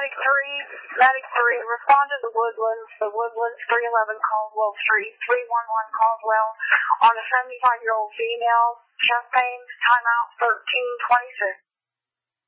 Medic 3, respond to the Woodlands, 311 Caldwell Street, 311 Caldwell, on a 75-year-old female, chest pain, timeout 1326.